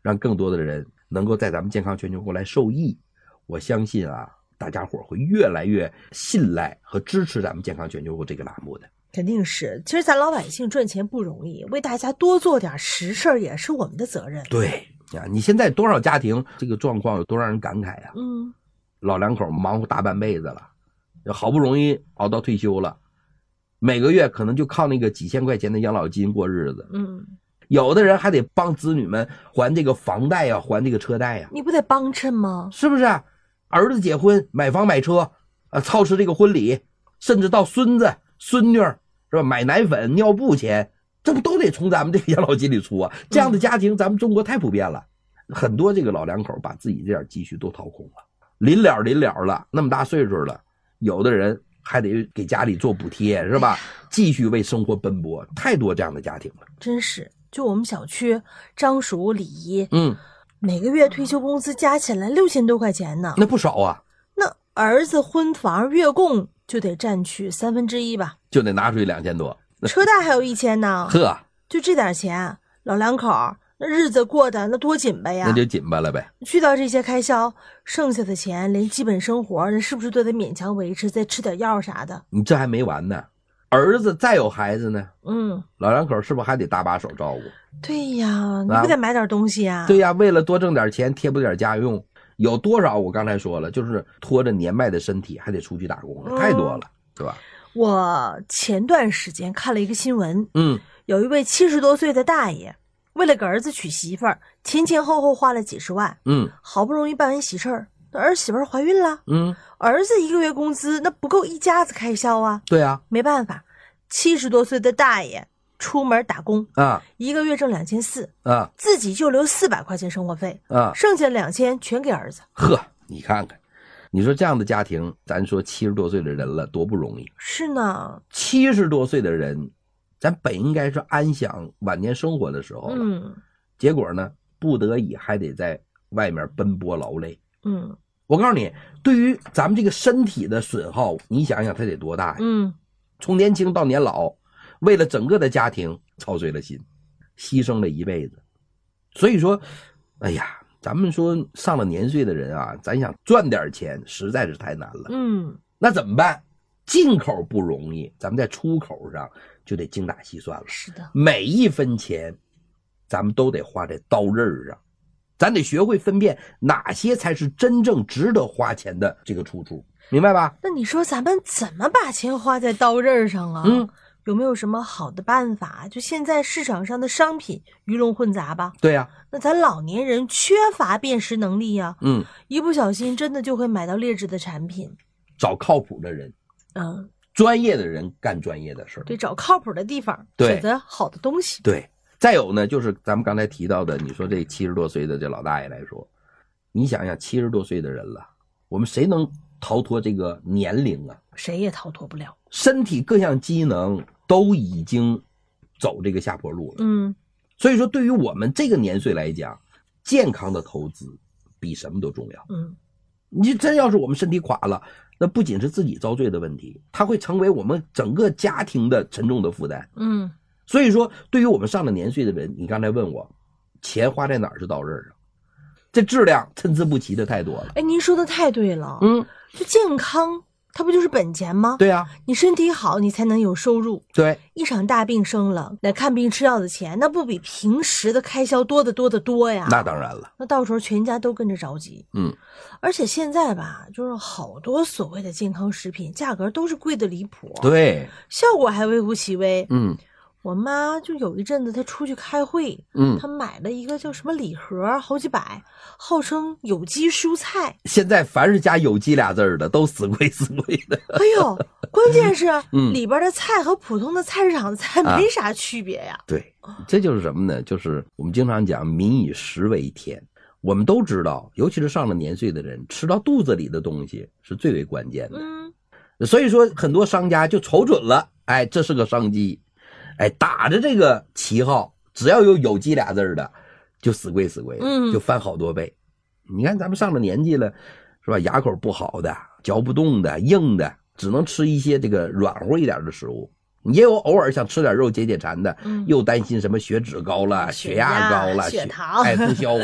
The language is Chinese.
让更多的人能够在咱们健康全球过来受益。我相信啊，大家伙会越来越信赖和支持咱们健康全球这个栏目的。 肯定是，其实咱老百姓赚钱不容易，为大家多做点实事也是我们的责任。 对呀，你现在多少家庭这个状况有多让人感慨啊！老两口忙活大半辈子了，好不容易熬到退休了，每个月可能就靠那个几千块钱的养老金过日子。有的人还得帮子女们还这个房贷呀，还这个车贷呀。 你不得帮衬吗？ 是不是？儿子结婚买房买车操持这个婚礼，甚至到孙子孙女是吧，买奶粉尿布钱，这不都得从咱们这个养老金里出啊？这样的家庭咱们中国太普遍了，很多这个老两口把自己这点积蓄都掏空了，临了了，那么大岁数了，有的人还得给家里做补贴是吧，继续为生活奔波，太多这样的家庭了。 真是，就我们小区张叔李姨每个月退休工资加起来6000多块钱呢， 那不少啊。 那儿子婚房月供就得占去1/3吧， 就得拿出去2000多， 车贷还有1000呢。 呵， 就这点钱，老两口那日子过得那多紧巴呀。 那就紧巴了呗。 去掉这些开销，剩下的钱连基本生活人是不是都得勉强维持，再吃点药啥的？ 你这还没完呢，儿子再有孩子呢，老两口是不是还得搭把手照顾？ 对呀，你不得买点东西呀？ 对呀，为了多挣点钱贴补点家用，有多少我刚才说了，就是拖着年迈的身体还得出去打工的，太多了，是吧？ 我前段时间看了一个新闻，有一位70多岁的大爷，为了给儿子娶媳妇儿，前后花了几十万，好不容易办完喜事儿，儿媳妇怀孕了，儿子1个月工资那不够一家子开销啊。 对啊， 没办法，70多岁的大爷出门打工啊 ，1个月挣2400 啊， 自己就留400块钱生活费啊，剩下2000全给儿子。 呵，你看看，你说这样的家庭，咱说70多岁的人了，多不容易。 是呢 ，70多岁的人，咱本应该是安享晚年生活的时候了，结果呢，不得已还得在外面奔波劳累。我告诉你，对于咱们这个身体的损耗，你想想它得多大呀？从年轻到年老，为了整个的家庭操碎了心，牺牲了一辈子。所以说，哎呀，咱们说上了年岁的人啊，咱想赚点钱实在是太难了。那怎么办？进口不容易，咱们在出口上就得精打细算了。 是的， 每一分钱咱们都得花在刀刃上，咱得学会分辨哪些才是真正值得花钱的这个出处，明白吧？ 那你说咱们怎么把钱花在刀刃上啊？有没有什么好的办法？就现在市场上的商品鱼龙混杂吧。 对呀， 那咱老年人缺乏辨识能力呀，一不小心真的就会买到劣质的产品。 找靠谱的人，专业的人干专业的事儿。 对，找靠谱的地方，选择好的东西。 对，再有呢，就是咱们刚才提到的，你说这70多岁的这老大爷来说，你想想70多岁的人了，我们谁能逃脱这个年龄啊？ 谁也逃脱不了， 身体各项机能都已经走这个下坡路了。所以说对于我们这个年岁来讲，健康的投资比什么都重要。你真要是我们身体垮了，那不仅是自己遭罪的问题，它会成为我们整个家庭的沉重的负担。所以说对于我们上了年岁的人，你刚才问我钱花在哪儿是刀刃上，这质量参差不齐的太多了。 哎，您说的太对了。这健康它不就是本钱吗？ 对啊， 你身体好你才能有收入。 对， 一场大病生了，来看病吃药的钱那不比平时的开销多得多呀。 那当然了， 那到时候全家都跟着着急。而且现在吧，就是好多所谓的健康食品价格都是贵的离谱， 对， 效果还微乎其微。我妈就有一阵子她出去开会，她买了一个叫什么礼盒，好几百，号称有机蔬菜。 现在凡是加有机俩字的都死贵的。 哎呦，关键是里边的菜和普通的菜市场的菜没啥区别呀。 对，这就是什么呢？就是我们经常讲民以食为天。我们都知道，尤其是上了年岁的人，吃到肚子里的东西是最为关键的。所以说很多商家就瞅准了，哎，这是个商机，哎，打着这个旗号，只要有机俩字的就死贵就翻好多倍。你看咱们上了年纪了，是吧？牙口不好的，嚼不动的，硬的，只能吃一些这个软乎一点的食物。也有偶尔想吃点肉解馋的，又担心什么血脂高了、血压高了、 血糖不消